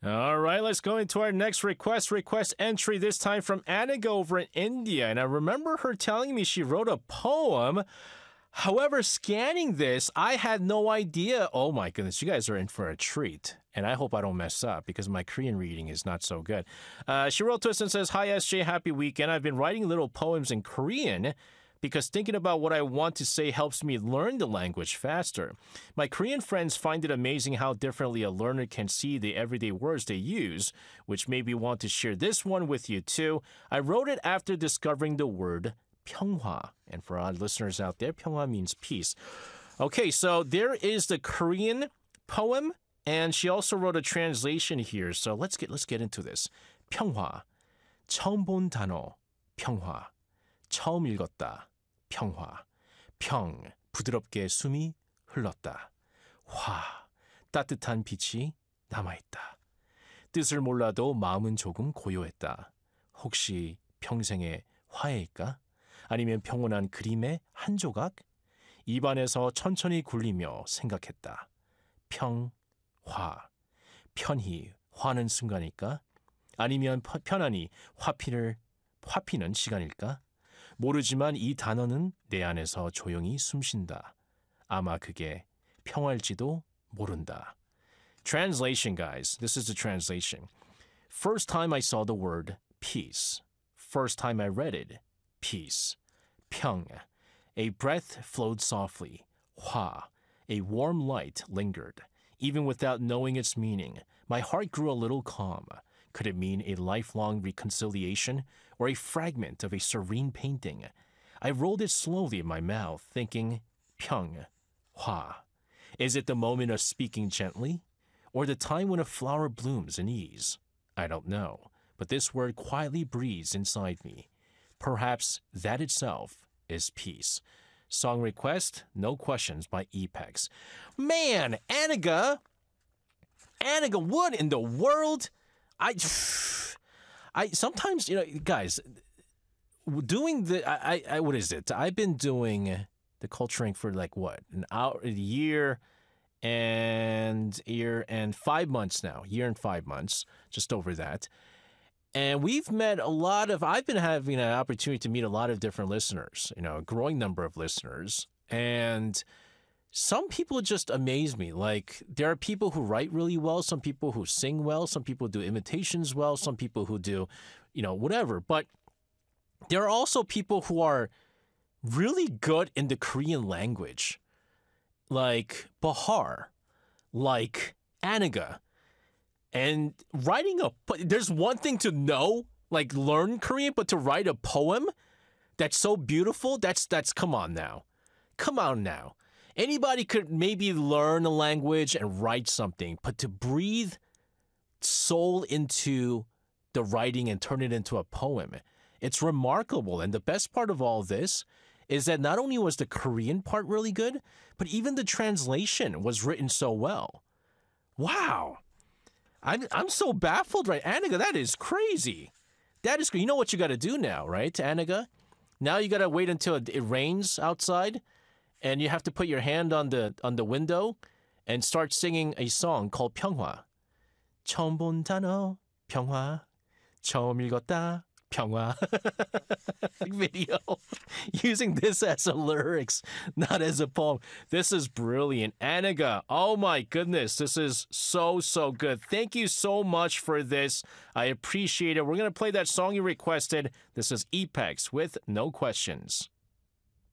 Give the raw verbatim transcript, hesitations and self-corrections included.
All right, let's go into our next request. Request entry, this time from Aniga over in India. And I remember her telling me she wrote a poem. However, scanning this, I had no idea. Oh my goodness, you guys are in for a treat. And I hope I don't mess up because my Korean reading is not so good. Uh, she wrote to us and says, "Hi S J, happy weekend. I've been writing little poems in Korean because thinking about what I want to say helps me learn the language faster. My Korean friends find it amazing how differently a learner can see the everyday words they use, which made me want to share this one with you too. I wrote it after discovering the word 평화. And for our listeners out there, 평화 means peace. Okay, so there is the Korean poem, and she also wrote a translation here. So let's get let's get into this. 평화. 처음 본 단어. 평화. 처음 읽었다. 평화. 평. 부드럽게 숨이 흘렀다. 화. 따뜻한 빛이 남아있다. 뜻을 몰라도 마음은 조금 고요했다. 혹시 평생의 화해일까? 아니면 평온한 그림의 한 조각? 입안에서 천천히 굴리며 생각했다. 평, 화. 편히 화는 순간일까? 아니면 편안히 화피를, 화피는 시간일까? 모르지만 이 단어는 내 안에서 조용히 숨쉰다. 아마 그게 평화일지도 모른다. Translation, guys. This is the translation. First time I saw the word peace. First time I read it. Peace. 평. A breath flowed softly. 화. A warm light lingered. Even without knowing its meaning, my heart grew a little calm. Could it mean a lifelong reconciliation or a fragment of a serene painting? I rolled it slowly in my mouth, thinking, 평. 화. Is it the moment of speaking gently? Or the time when a flower blooms in ease? I don't know, but this word quietly breathes inside me. Perhaps that itself is peace. Song request, No Questions by Epex. Man, Aniga! Aniga, what in the world? I, I sometimes, you know, guys, doing the, I, I, what is it? I've been doing the culturing for like what? An hour, a year and, year and five months now. Year and five months, just over that. And we've met a lot of, I've been having an opportunity to meet a lot of different listeners, you know, a growing number of listeners. And some people just amaze me. Like, there are people who write really well, some people who sing well, some people do imitations well, some people who do, you know, whatever. But there are also people who are really good in the Korean language, like Bahar, like Aniga. And writing a, there's one thing to know, like learn Korean, but to write a poem that's so beautiful, that's, that's, come on now. Come on now. Anybody could maybe learn a language and write something, but to breathe soul into the writing and turn it into a poem, it's remarkable. And the best part of all this is that not only was the Korean part really good, but even the translation was written so well. Wow. I'm I'm so baffled, right? Aniga, that is crazy. That is, you know what you got to do now, right, Aniga? Now you got to wait until it rains outside, and you have to put your hand on the on the window and start singing a song called 평화. 처음 본 단어 평화. 처음 읽었다 평화. Video using this as a lyrics, not as a poem. This is brilliant. Aniga, oh my goodness, this is so, so good. Thank you so much for this. I appreciate it. We're going to play that song you requested. This is Epex with No Questions.